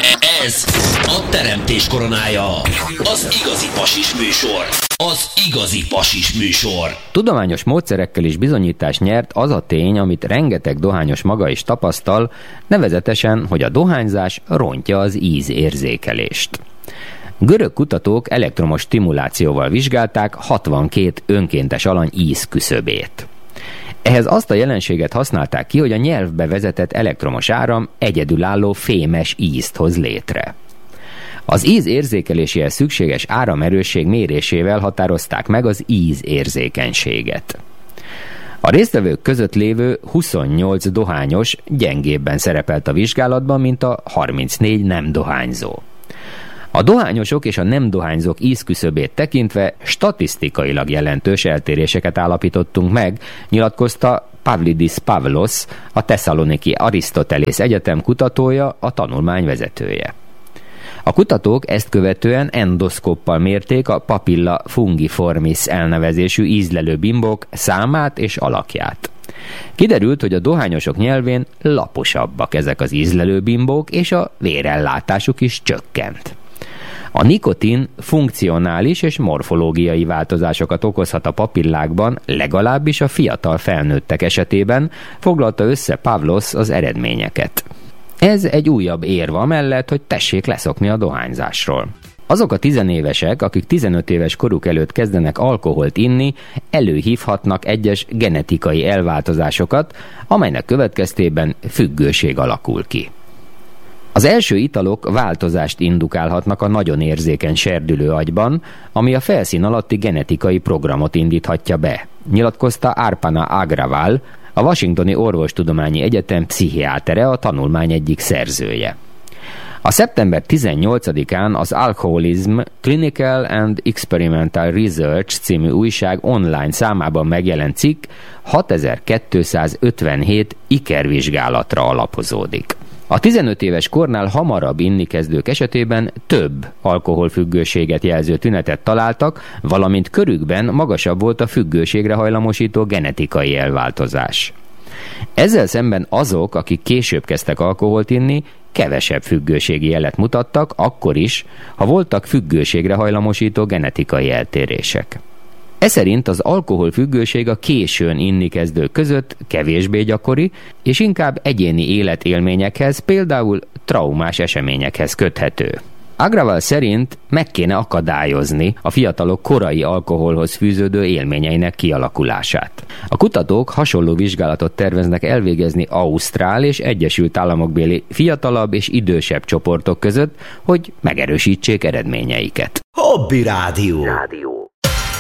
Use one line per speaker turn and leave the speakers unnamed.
Ez a teremtés koronája. Az igazi pasis műsor. Az igazi pasis műsor.
Tudományos módszerekkel is bizonyítást nyert az a tény, amit rengeteg dohányos maga is tapasztal, nevezetesen, hogy a dohányzás rontja az ízérzékelést. Görög kutatók elektromos stimulációval vizsgálták 62 önkéntes alany ízküszöbét. Ehhez azt a jelenséget használták ki, hogy a nyelvbe vezetett elektromos áram egyedülálló fémes ízt hoz létre. Az íz érzékeléséhez szükséges áramerősség mérésével határozták meg az ízérzékenységet. A résztvevők között lévő 28 dohányos gyengébben szerepelt a vizsgálatban, mint a 34 nem dohányzó. A dohányosok és a nem dohányzók ízküszöbét tekintve statisztikailag jelentős eltéréseket állapítottunk meg, nyilatkozta Pavlidis Pavlos, a Tesszaloniki Arisztotelész Egyetem kutatója, a tanulmány vezetője. A kutatók ezt követően endoszkóppal mérték a papilla fungiformis elnevezésű ízlelő bimbók számát és alakját. Kiderült, hogy a dohányosok nyelvén laposabbak ezek az ízlelő bimbók, és a vérellátásuk is csökkent. A nikotin funkcionális és morfológiai változásokat okozhat a papillákban, legalábbis a fiatal felnőttek esetében, foglalta össze Pavlos az eredményeket. Ez egy újabb érv amellett, hogy tessék leszokni a dohányzásról. Azok a tizenévesek, akik 15 éves koruk előtt kezdenek alkoholt inni, előhívhatnak egyes genetikai elváltozásokat, amelynek következtében függőség alakul ki. Az első italok változást indukálhatnak a nagyon érzékeny serdülő agyban, ami a felszín alatti genetikai programot indíthatja be, nyilatkozta Arpana Agrawal, a Washingtoni Orvostudományi Egyetem pszichiátere, a tanulmány egyik szerzője. A szeptember 18-án az Alcoholism Clinical and Experimental Research című újság online számában megjelent cikk 6257 ikervizsgálatra alapozódik. A 15 éves kornál hamarabb inni kezdők esetében több alkoholfüggőséget jelző tünetet találtak, valamint körükben magasabb volt a függőségre hajlamosító genetikai elváltozás. Ezzel szemben azok, akik később kezdtek alkoholt inni, kevesebb függőségi jelet mutattak, akkor is, ha voltak függőségre hajlamosító genetikai eltérések. Eszerint az alkoholfüggőség a későn inni kezdők között kevésbé gyakori, és inkább egyéni életélményekhez, például traumás eseményekhez köthető. Agrawal szerint meg kéne akadályozni a fiatalok korai alkoholhoz fűződő élményeinek kialakulását. A kutatók hasonló vizsgálatot terveznek elvégezni Ausztrál és Egyesült Államokbéli fiatalabb és idősebb csoportok között, hogy megerősítsék eredményeiket.
Hobby Rádió.